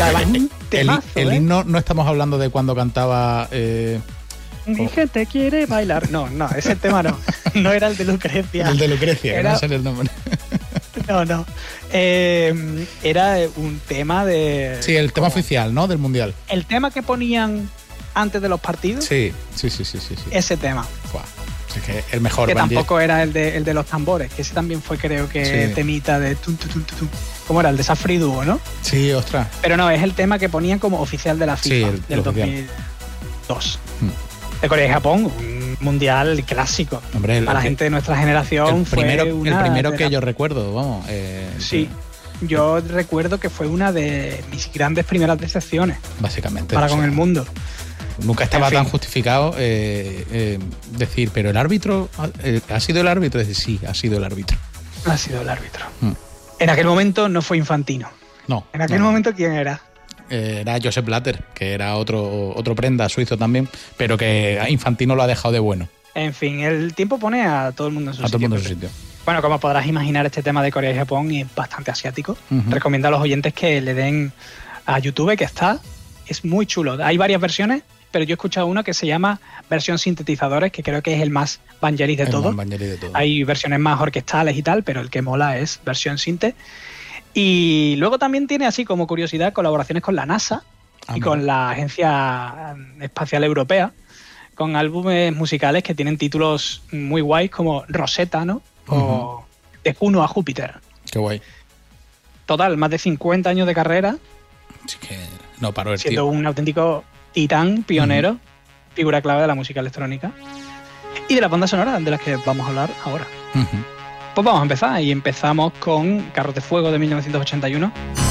el himno no estamos hablando de cuando cantaba... Mi gente quiere bailar. No, ese tema no. No era el de Lucrecia. El de Lucrecia, que no sale el nombre. No. Era un tema de... Sí, el tema oficial, ¿no? Del Mundial. El tema que ponían antes de los partidos. Sí. Ese tema. Buah. Es que el mejor. Que tampoco era el de los tambores, que ese también fue, creo que, temita de tum, tum, tum, tum. ¿Cómo era? El de Safri Duo, ¿no? Sí, ostras. Pero no, es el tema que ponían como oficial de la FIFA del 2002. De Corea y Japón, un mundial clásico. Hombre, para la gente de nuestra generación el primero que yo recuerdo, vamos. Sí, yo recuerdo que fue una de mis grandes primeras decepciones. Básicamente. Para con el mundo. Nunca estaba tan justificado decir, pero el árbitro, ¿ha sido el árbitro? Decir, sí, ha sido el árbitro. Ha sido el árbitro. En aquel momento no fue Infantino. No. En aquel momento, ¿quién era? Era Josep Blatter, que era otro prenda suizo también, pero que Infantino lo ha dejado de bueno. En fin, el tiempo pone a todo el mundo en su sitio. A todo el mundo en su sitio. Bueno, como podrás imaginar, este tema de Corea y Japón es bastante asiático. Recomiendo a los oyentes que le den a YouTube, que es muy chulo. Hay varias versiones, pero yo he escuchado una que se llama versión sintetizadores, que creo que es el más Vangelis de todo. Hay versiones más orquestales y tal, pero el que mola es versión sinte. Y luego también tiene, así como curiosidad, colaboraciones con la NASA y con la Agencia Espacial Europea, con álbumes musicales que tienen títulos muy guays como Rosetta, ¿no? O De Juno a Júpiter. Qué guay. Total, más de 50 años de carrera. Así que no paró el siendo un auténtico titán, pionero, figura clave de la música electrónica y de las bandas sonoras de las que vamos a hablar ahora. Pues vamos a empezar, y empezamos con Carros de Fuego de 1981.